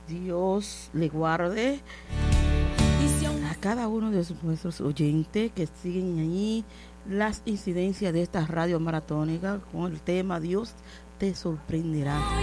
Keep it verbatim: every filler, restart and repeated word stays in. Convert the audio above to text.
Dios le guarde a cada uno de nuestros oyentes que siguen ahí las incidencias de esta radio maratónica con el tema Dios te sorprenderá.